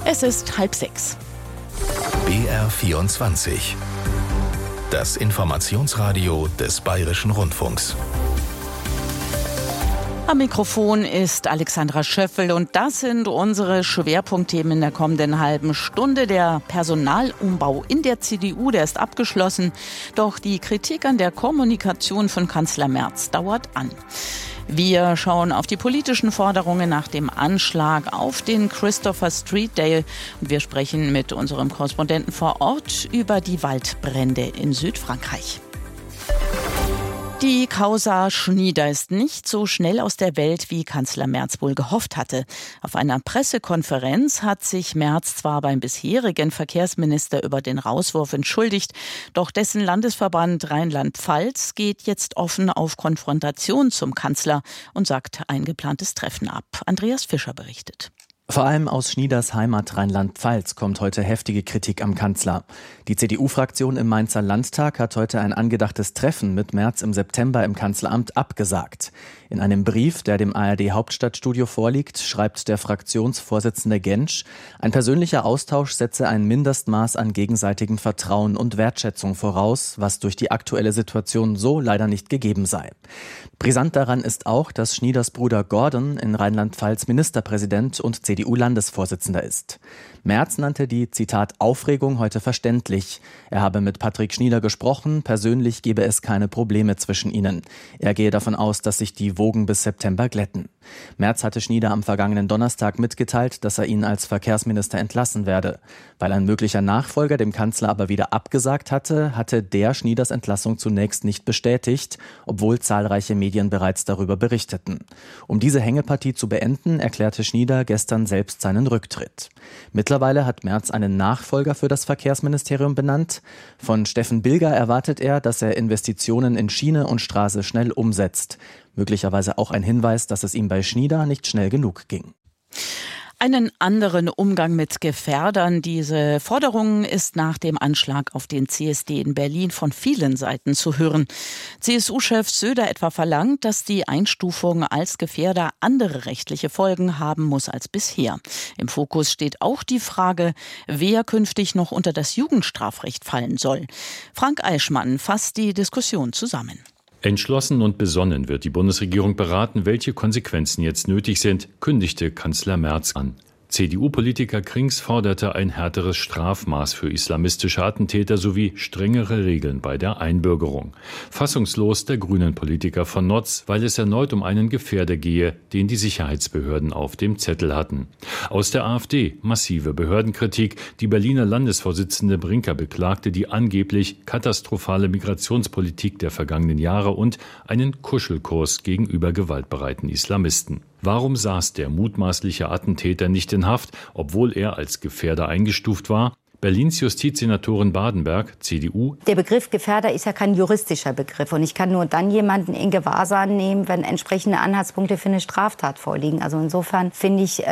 Es ist 5:30. BR24. Das Informationsradio des Bayerischen Rundfunks. Am Mikrofon ist Alexandra Schöffel und das sind unsere Schwerpunktthemen in der kommenden halben Stunde. Der Personalumbau in der CDU, der ist abgeschlossen. Doch die Kritik an der Kommunikation von Kanzler Merz dauert an. Wir schauen auf die politischen Forderungen nach dem Anschlag auf den Christopher Street Day. Und wir sprechen mit unserem Korrespondenten vor Ort über die Waldbrände in Südfrankreich. Die Causa Schnieder ist nicht so schnell aus der Welt, wie Kanzler Merz wohl gehofft hatte. Auf einer Pressekonferenz hat sich Merz zwar beim bisherigen Verkehrsminister über den Rauswurf entschuldigt, doch dessen Landesverband Rheinland-Pfalz geht jetzt offen auf Konfrontation zum Kanzler und sagt ein geplantes Treffen ab. Andreas Fischer berichtet. Vor allem aus Schnieders Heimat Rheinland-Pfalz kommt heute heftige Kritik am Kanzler. Die CDU-Fraktion im Mainzer Landtag hat heute ein angedachtes Treffen mit Merz im September im Kanzleramt abgesagt. In einem Brief, der dem ARD-Hauptstadtstudio vorliegt, schreibt der Fraktionsvorsitzende Gentsch, ein persönlicher Austausch setze ein Mindestmaß an gegenseitigem Vertrauen und Wertschätzung voraus, was durch die aktuelle Situation so leider nicht gegeben sei. Brisant daran ist auch, dass Schnieders Bruder Gordon in Rheinland-Pfalz Ministerpräsident und CDU-Landesvorsitzender ist. Merz nannte die, Zitat, Aufregung heute verständlich. Er habe mit Patrick Schnieder gesprochen, persönlich gebe es keine Probleme zwischen ihnen. Er gehe davon aus, dass sich die Wogen bis September glätten. Merz hatte Schnieder am vergangenen Donnerstag mitgeteilt, dass er ihn als Verkehrsminister entlassen werde. Weil ein möglicher Nachfolger dem Kanzler aber wieder abgesagt hatte, hatte der Schnieders Entlassung zunächst nicht bestätigt, obwohl zahlreiche Medien bereits darüber berichteten. Um diese Hängepartie zu beenden, erklärte Schnieder gestern selbst seinen Rücktritt. Mittlerweile hat Merz einen Nachfolger für das Verkehrsministerium benannt. Von Steffen Bilger erwartet er, dass er Investitionen in Schiene und Straße schnell umsetzt. Möglicherweise auch ein Hinweis, dass es ihm bei Schnieder nicht schnell genug ging. Einen anderen Umgang mit Gefährdern. Diese Forderung ist nach dem Anschlag auf den CSD in Berlin von vielen Seiten zu hören. CSU-Chef Söder etwa verlangt, dass die Einstufung als Gefährder andere rechtliche Folgen haben muss als bisher. Im Fokus steht auch die Frage, wer künftig noch unter das Jugendstrafrecht fallen soll. Frank Eichmann fasst die Diskussion zusammen. Entschlossen und besonnen wird die Bundesregierung beraten, welche Konsequenzen jetzt nötig sind, kündigte Kanzler Merz an. CDU-Politiker Krings forderte ein härteres Strafmaß für islamistische Attentäter sowie strengere Regeln bei der Einbürgerung. Fassungslos der Grünen-Politiker von Notz, weil es erneut um einen Gefährder gehe, den die Sicherheitsbehörden auf dem Zettel hatten. Aus der AfD massive Behördenkritik. Die Berliner Landesvorsitzende Brinker beklagte die angeblich katastrophale Migrationspolitik der vergangenen Jahre und einen Kuschelkurs gegenüber gewaltbereiten Islamisten. Warum saß der mutmaßliche Attentäter nicht in Haft, obwohl er als Gefährder eingestuft war? Berlins Justizsenatorin Badenberg, CDU. Der Begriff Gefährder ist ja kein juristischer Begriff. Und ich kann nur dann jemanden in Gewahrsam nehmen, wenn entsprechende Anhaltspunkte für eine Straftat vorliegen. Also insofern finde ich